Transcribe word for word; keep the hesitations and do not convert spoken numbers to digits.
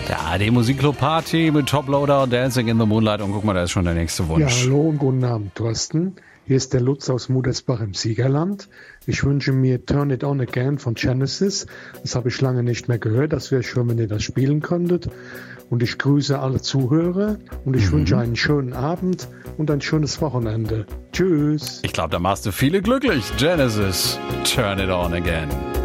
Der A R D Musikclub Party mit Toploader und Dancing in the Moonlight. Und guck mal, da ist schon der nächste Wunsch. Ja, hallo und guten Abend, Thorsten. Hier ist der Lutz aus Mudersbach im Siegerland. Ich wünsche mir Turn It On Again von Genesis. Das habe ich lange nicht mehr gehört. Das wäre schön, wenn ihr das spielen könntet. Und ich grüße alle Zuhörer und ich mhm. wünsche einen schönen Abend und ein schönes Wochenende. Tschüss. Ich glaube, da machst du viele glücklich. Genesis, Turn It On Again.